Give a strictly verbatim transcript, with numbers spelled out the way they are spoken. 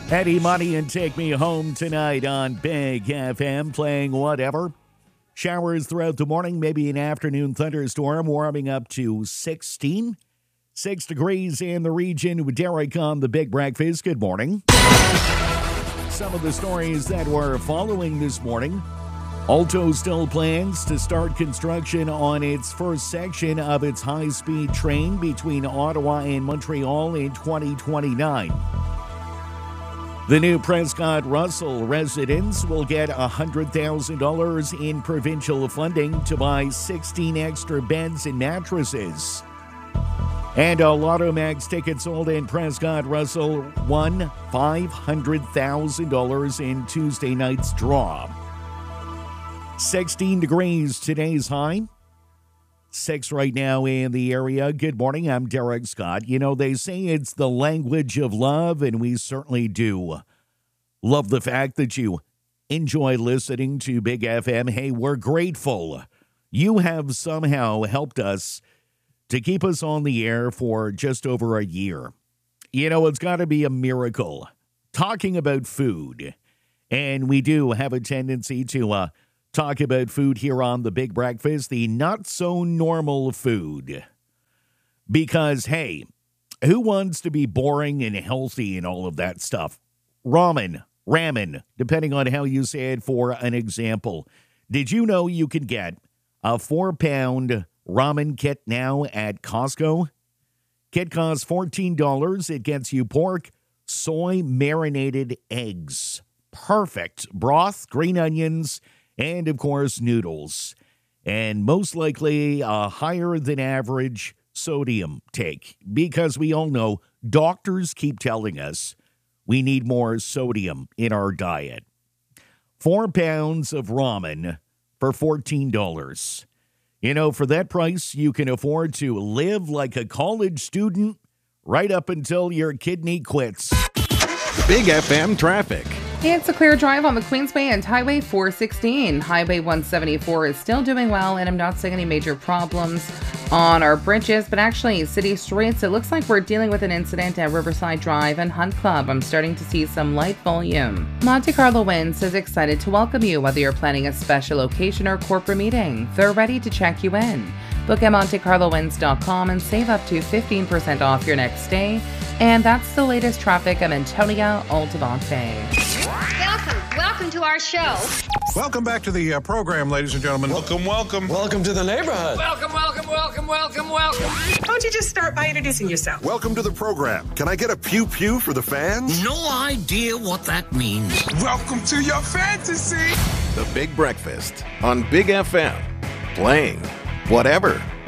Eddie Money and Take Me Home tonight on Big F M, playing whatever. Showers throughout the morning, maybe an afternoon thunderstorm, warming up to sixteen. Six degrees in the region with Derek on the Big Breakfast. Good morning. Some of the stories that we're following this morning. Alto still plans to start construction on its first section of its high-speed train between Ottawa and Montreal in twenty twenty-nine. The new Prescott Russell residents will get one hundred thousand dollars in provincial funding to buy sixteen extra beds and mattresses. And a Lotto Max ticket sold in Prescott Russell won five hundred thousand dollars in Tuesday night's draw. sixteen degrees today's high. Six right now in the area. Good morning, I'm Derek Scott. You know, they say it's the language of love, and we certainly do. Love the fact that you enjoy listening to Big F M. Hey, we're grateful. You have somehow helped us to keep us on the air for just over a year. You know, it's got to be a miracle. Talking about food, and we do have a tendency to uh, talk about food here on the Big Breakfast, the not-so-normal food. Because, hey, who wants to be boring and healthy and all of that stuff? Ramen, ramen, depending on how you say it, for an example. Did you know you can get a four-pound ramen kit now at Costco? Kit costs fourteen dollars. It gets you pork, soy marinated eggs, perfect broth, green onions, and, of course, noodles. And most likely a higher than average sodium take, because we all know doctors keep telling us we need more sodium in our diet. Four pounds of ramen for fourteen dollars. You know, for that price, you can afford to live like a college student right up until your kidney quits. Big F M traffic. It's a clear drive on the Queensway and Highway four sixteen. Highway one seventy-four is still doing well, and I'm not seeing any major problems on our bridges, but actually city streets, it looks like we're dealing with an incident at Riverside Drive and Hunt Club. I'm starting to see some light volume. Monte Carlo Winds is excited to welcome you, whether you're planning a special occasion or corporate meeting. They're ready to check you in. Book at monte carlo winds dot com and save up to fifteen percent off your next stay. And that's the latest traffic. I'm Antonia Altavante. Welcome, welcome to our show. Welcome back to the uh, program, ladies and gentlemen. Welcome, welcome. Welcome to the neighborhood. Welcome, welcome, welcome, welcome, welcome. Why don't you just start by introducing yourself? Welcome to the program. Can I get a pew pew for the fans? No idea what that means. Welcome to your fantasy. The Big Breakfast on Big F M. Playing whatever.